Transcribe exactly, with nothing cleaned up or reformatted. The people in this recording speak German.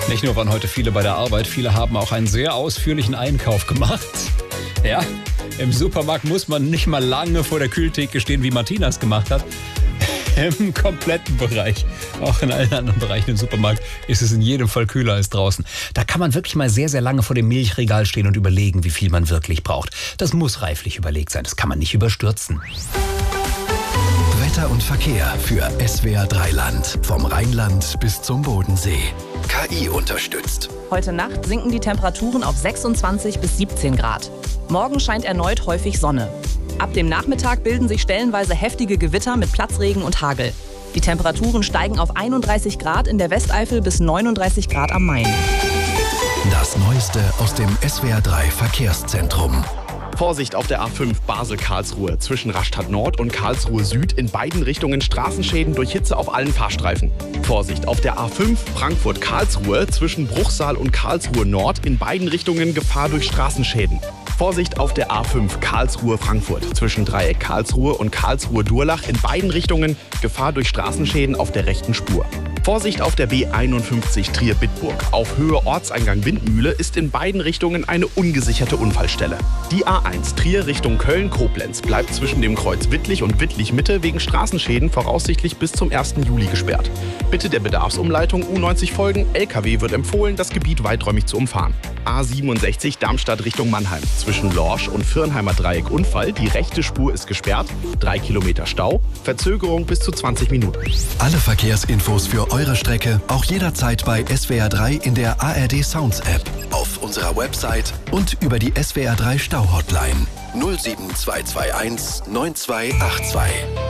Nicht nur waren heute viele bei der Arbeit, viele haben auch einen sehr ausführlichen Einkauf gemacht. Ja, im Supermarkt muss man nicht mal lange vor der Kühltheke stehen, wie Martina es gemacht hat. Im kompletten Bereich, auch in allen anderen Bereichen im Supermarkt, ist es in jedem Fall kühler als draußen. Da kann man wirklich mal sehr, sehr lange vor dem Milchregal stehen und überlegen, wie viel man wirklich braucht. Das muss reiflich überlegt sein, das kann man nicht überstürzen. Wetter und Verkehr für S W R drei Land. Vom Rheinland bis zum Bodensee. K I unterstützt. Heute Nacht sinken die Temperaturen auf sechsundzwanzig bis siebzehn Grad. Morgen scheint erneut häufig Sonne. Ab dem Nachmittag bilden sich stellenweise heftige Gewitter mit Platzregen und Hagel. Die Temperaturen steigen auf einunddreißig Grad in der Westeifel bis neununddreißig Grad am Main. Das Neueste aus dem S W R drei Verkehrszentrum. Vorsicht auf der A fünf Basel-Karlsruhe zwischen Rastatt Nord und Karlsruhe Süd, in beiden Richtungen Straßenschäden durch Hitze auf allen Fahrstreifen. Vorsicht auf der A fünf Frankfurt-Karlsruhe zwischen Bruchsal und Karlsruhe Nord, in beiden Richtungen Gefahr durch Straßenschäden. Vorsicht auf der A fünf Karlsruhe-Frankfurt zwischen Dreieck Karlsruhe und Karlsruhe-Durlach, in beiden Richtungen Gefahr durch Straßenschäden auf der rechten Spur. Vorsicht auf der B einundfünfzig Trier-Bitburg. Auf Höhe Ortseingang Windmühle ist in beiden Richtungen eine ungesicherte Unfallstelle. Die A eins Trier Richtung Köln-Koblenz bleibt zwischen dem Kreuz Wittlich und Wittlich-Mitte wegen Straßenschäden voraussichtlich bis zum ersten Juli gesperrt. Bitte der Bedarfsumleitung U neunzig folgen. L K W wird empfohlen, das Gebiet weiträumig zu umfahren. A siebenundsechzig Darmstadt Richtung Mannheim. Zwischen Lorsch und Firnheimer Dreieck Unfall. Die rechte Spur ist gesperrt. Drei Kilometer Stau. Verzögerung bis zu zwanzig Minuten. Alle Verkehrsinfos für eure Strecke auch jederzeit bei S W R drei in der A R D Sounds App, auf unserer Website und über die S W R drei Stau Hotline null sieben zwei zwei eins neun zwei acht zwei.